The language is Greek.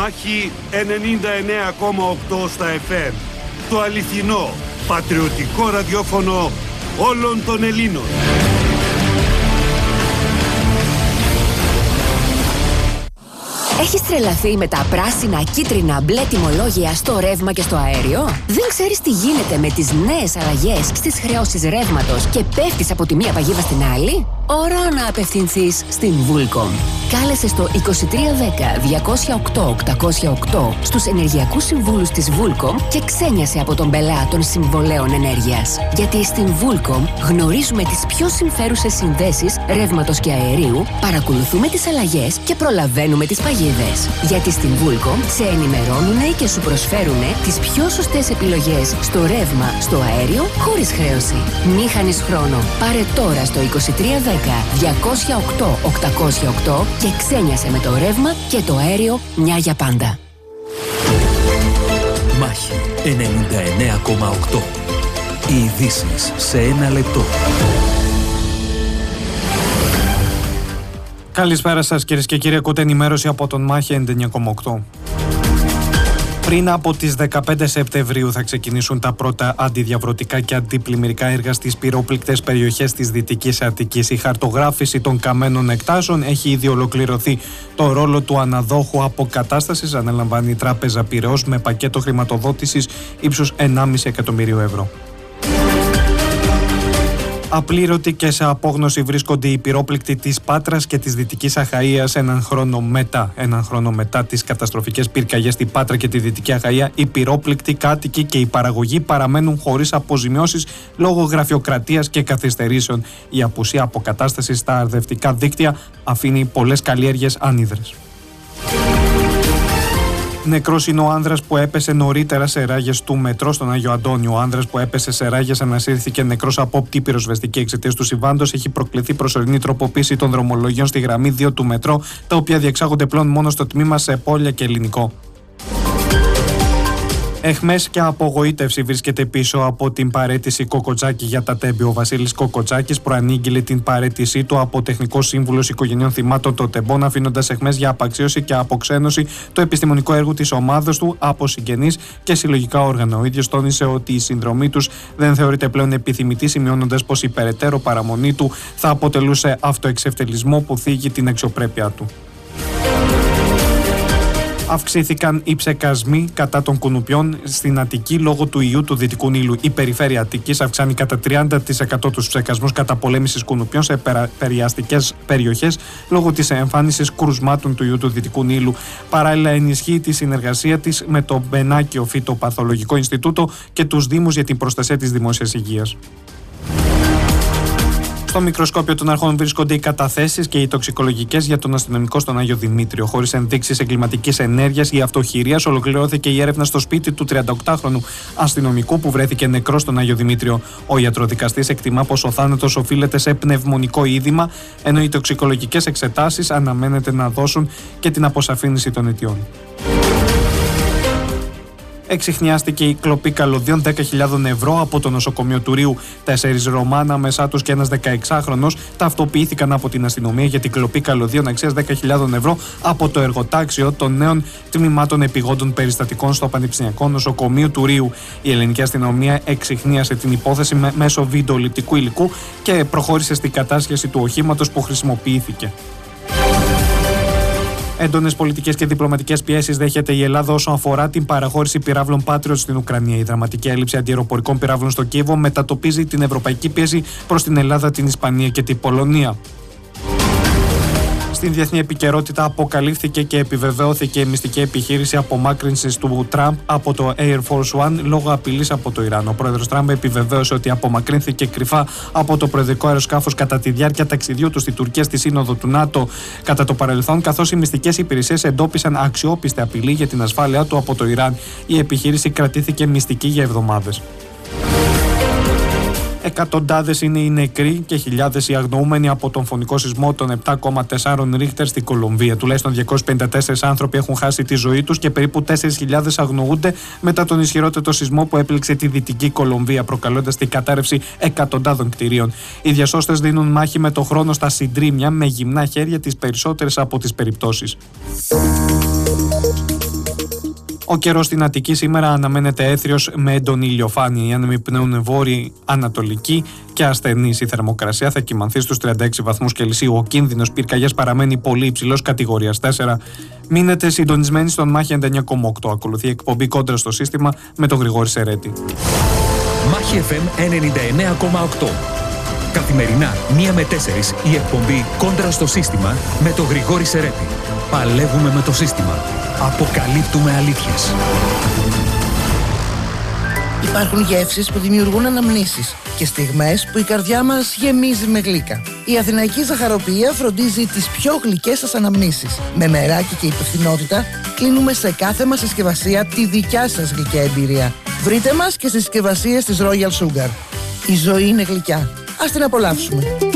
Μάχη 99,8 στα FM. Το αληθινό, πατριωτικό ραδιόφωνο όλων των Ελλήνων. Έχεις τρελαθεί με τα πράσινα, κίτρινα, μπλε τιμολόγια στο ρεύμα και στο αέριο? Δεν ξέρεις τι γίνεται με τις νέες αλλαγές στις χρεώσεις ρεύματος και πέφτεις από τη μία παγίδα στην άλλη? Ώρα να απευθυνθείς στην Vulcom. Κάλεσε στο 2310 208 808 στους ενεργειακούς συμβούλους της Vulcom και ξένιασε από τον πελά των συμβολέων ενέργειας. Γιατί στην Vulcom γνωρίζουμε τις πιο συμφέρουσες συνδέσεις ρεύματος και αερίου, παρακολουθούμε τις αλλαγές και προλαβαίνουμε τις παγίδες. Γιατί στην Vulcom σε ενημερώνουνε και σου προσφέρουνε τις πιο σωστές επιλογές στο ρεύμα, στο αέριο, χωρίς χρέωση. Μη χάνεις χρόνο. Πάρε τώρα στο 2310 208 808 και ξένιασε με το ρεύμα και το αέριο μια για πάντα. Μάχη 99,8. Οι ειδήσεις σε ένα λεπτό. Καλησπέρα σας κυρίες και κύριοι, ακούτε ενημέρωση από τον Μάχη 99,8. Πριν από τις 15 Σεπτεμβρίου θα ξεκινήσουν τα πρώτα αντιδιαβρωτικά και αντιπλημμυρικά έργα στις πυρόπληκτες περιοχές της Δυτικής Αττικής. Η χαρτογράφηση των καμένων εκτάσεων έχει ήδη ολοκληρωθεί. Το ρόλο του αναδόχου αποκατάστασης αναλαμβάνει η Τράπεζα Πειραιώς με πακέτο χρηματοδότησης ύψους 1,5 εκατομμυρίου ευρώ. Απλήρωτοι και σε απόγνωση βρίσκονται οι πυρόπληκτοι της Πάτρας και της Δυτικής Αχαΐας έναν χρόνο μετά τις καταστροφικές πυρκαγιές στη Πάτρα και τη Δυτική Αχαΐα. Οι πυρόπληκτοι κάτοικοι και η παραγωγή παραμένουν χωρίς αποζημιώσεις λόγω γραφειοκρατίας και καθυστερήσεων. Η απουσία αποκατάστασης στα αρδευτικά δίκτυα αφήνει πολλές καλλιέργειες ανίδρες. Νεκρός είναι ο άνδρας που έπεσε νωρίτερα σε ράγες του μετρό στον Άγιο Αντώνιο. Ο άνδρας που έπεσε σε ράγες ανασύρθηκε νεκρός από όπτη πυροσβεστική εξαιτίας του συμβάντος. Έχει προκληθεί προσωρινή τροποποίηση των δρομολογιών στη γραμμή 2 του μετρό, τα οποία διεξάγονται πλέον μόνο στο τμήμα σε Πόλια και Ελληνικό. Εχμές και απογοήτευση βρίσκεται πίσω από την παραίτηση Κοκοτσάκη για τα τέμπη. Ο Βασίλης Κοκοτσάκης προανήγγειλε την παραίτησή του από τεχνικό σύμβουλο οικογενειών θυμάτων των τεμπών, αφήνοντας εχμές για απαξίωση και αποξένωση το επιστημονικό έργο της ομάδας του από συγγενείς και συλλογικά όργανα. Ο ίδιος τόνισε ότι η συνδρομή τους δεν θεωρείται πλέον επιθυμητή, σημειώνοντας πως η περαιτέρω παραμονή του θα αποτελούσε αυτοεξευτελισμό που θίγει την αξιοπρέπειά του. Αυξήθηκαν οι ψεκασμοί κατά των κουνουπιών στην Αττική λόγω του ιού του Δυτικού Νείλου. Η περιφέρεια Αττικής αυξάνει κατά 30% τους ψεκασμούς καταπολέμησης κουνουπιών σε περιαστικές περιοχές λόγω της εμφάνισης κρουσμάτων του ιού του Δυτικού Νείλου. Παράλληλα, ενισχύει τη συνεργασία της με το Μπενάκιο Φυτοπαθολογικό Ινστιτούτο και τους Δήμους για την προστασία της δημόσιας υγείας. Στο μικροσκόπιο των αρχών βρίσκονται οι καταθέσεις και οι τοξικολογικές για τον αστυνομικό στον Άγιο Δημήτριο. Χωρίς ενδείξεις εγκληματικής ενέργειας ή αυτοχειρίας, ολοκληρώθηκε η έρευνα στο σπίτι του 38χρονου αστυνομικού που βρέθηκε νεκρός στον Άγιο Δημήτριο. Ο ιατροδικαστής εκτιμά πως ο θάνατος οφείλεται σε πνευμονικό είδημα, ενώ οι τοξικολογικές εξετάσεις αναμένεται να δώσουν και την αποσαφήνιση των αιτιών. Εξιχνιάστηκε η κλοπή καλωδίων 10.000 ευρώ από το νοσοκομείο του Ρίου. 4 Ρωμάνα μέσα τους και ένας 16χρονος ταυτοποιήθηκαν από την αστυνομία για την κλοπή καλωδίων αξίας 10.000 ευρώ από το εργοτάξιο των νέων τμήματων επιγόντων περιστατικών στο Πανεπιστημιακό Νοσοκομείο του Ρίου. Η ελληνική αστυνομία εξιχνίασε την υπόθεση μέσω βιντεοληπτικού υλικού και προχώρησε στην κατάσχεση του οχήματος που χρησιμοποιήθηκε. Έντονες πολιτικές και διπλωματικές πιέσεις δέχεται η Ελλάδα όσον αφορά την παραχώρηση πυράβλων Patriot στην Ουκρανία. Η δραματική έλλειψη αντιαεροπορικών πυράβλων στο Κίεβο μετατοπίζει την ευρωπαϊκή πίεση προς την Ελλάδα, την Ισπανία και την Πολωνία. Στην διεθνή επικαιρότητα αποκαλύφθηκε και επιβεβαιώθηκε η μυστική επιχείρηση απομάκρυνσης του Τραμπ από το Air Force One λόγω απειλής από το Ιράν. Ο πρόεδρος Τραμπ επιβεβαίωσε ότι απομακρύνθηκε κρυφά από το προεδρικό αεροσκάφος κατά τη διάρκεια ταξιδιού του στη Τουρκία στη Σύνοδο του ΝΑΤΟ κατά το παρελθόν, καθώς οι μυστικές υπηρεσίες εντόπισαν αξιόπιστη απειλή για την ασφάλειά του από το Ιράν. Η επιχείρηση κρατήθηκε μυστική για εβδομάδες. Εκατοντάδες είναι οι νεκροί και χιλιάδες οι αγνοούμενοι από τον φωνικό σεισμό των 7,4 Ρίχτερ στην Κολομβία. Τουλάχιστον 254 άνθρωποι έχουν χάσει τη ζωή τους και περίπου 4.000 αγνοούνται μετά τον ισχυρότερο σεισμό που έπληξε τη Δυτική Κολομβία, προκαλώντας την κατάρρευση εκατοντάδων κτηρίων. Οι διασώστες δίνουν μάχη με το χρόνο στα συντρίμμια με γυμνά χέρια τις περισσότερες από τις περιπτώσεις. Ο καιρός στην Αττική σήμερα αναμένεται έθριος με έντονη ηλιοφάνεια. Οι άνεμοι πνέουν βόρειο-ανατολική και ασθενής. Η θερμοκρασία θα κυμανθεί στους 36 βαθμούς Κελσίου. Ο κίνδυνος πυρκαγιάς παραμένει πολύ υψηλός, κατηγορίας 4. Μείνετε συντονισμένοι στον Μάχη 99,8. Ακολουθεί η εκπομπή Κόντρα στο σύστημα με τον Γρηγόρη Σερέτη. Μάχη FM 99,8. Καθημερινά 1 με 4 η εκπομπή Κόντρα στο σύστημα με τον Γρηγόρη Σερέτη. Παλεύουμε με το σύστημα. Αποκαλύπτουμε αλήθειες. Υπάρχουν γεύσεις που δημιουργούν αναμνήσεις και στιγμές που η καρδιά μας γεμίζει με γλύκα. Η Αθηναϊκή Ζαχαροποιία φροντίζει τις πιο γλυκές σας αναμνήσεις. Με μεράκι και υπευθυνότητα κλείνουμε σε κάθε μας συσκευασία τη δικιά σας γλυκιά εμπειρία. Βρείτε μας και στις συσκευασίες της Royal Sugar. Η ζωή είναι γλυκιά. Ας την απολαύσουμε.